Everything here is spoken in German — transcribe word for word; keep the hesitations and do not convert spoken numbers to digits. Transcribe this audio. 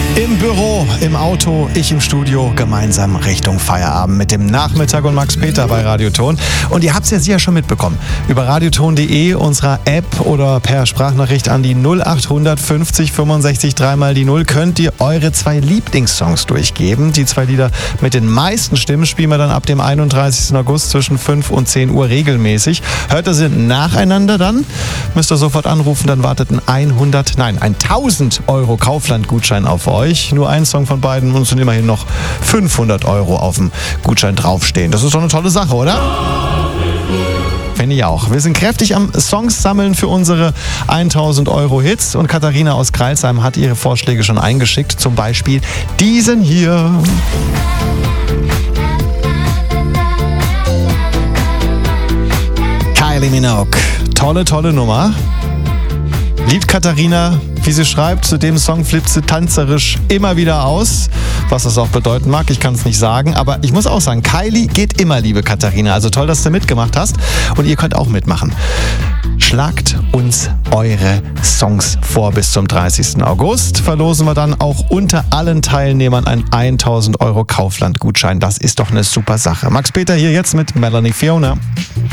Im Büro, im Auto, ich im Studio, gemeinsam Richtung Feierabend mit dem Nachmittag und Max Peter bei Radioton. Und ihr habt es ja sicher schon mitbekommen. Über radioton punkt de, unserer App oder per Sprachnachricht an die null achthundert fünfzig fünfundsechzig dreimal die null könnt ihr eure zwei Lieblingssongs durchgeben. Die zwei Lieder mit den meisten Stimmen spielen wir dann ab dem einunddreißigsten August zwischen fünf und zehn Uhr regelmäßig. Hört ihr sie nacheinander dann? Müsst ihr sofort anrufen, dann wartet ein hundert, nein, ein tausend Euro Kaufland-Gutschein auf euch. Nur ein Song von beiden und es sind immerhin noch fünfhundert Euro auf dem Gutschein draufstehen. Das ist doch eine tolle Sache, oder? Finde ich auch. Wir sind kräftig am Songs sammeln für unsere tausend Euro Hits und Katharina aus Crailsheim hat ihre Vorschläge schon eingeschickt. Zum Beispiel diesen hier. Kylie Minogue. Tolle, tolle Nummer. Liebt Katharina, wie sie schreibt, zu dem Song flippt sie tanzerisch immer wieder aus. Was das auch bedeuten mag, ich kann es nicht sagen. Aber ich muss auch sagen, Kylie geht immer, liebe Katharina. Also toll, dass du mitgemacht hast. Und ihr könnt auch mitmachen. Schlagt uns eure Songs vor bis zum dreißigsten August. Verlosen wir dann auch unter allen Teilnehmern einen tausend Euro Kaufland-Gutschein. Das ist doch eine super Sache. Max Peter hier jetzt mit Melanie Fiona.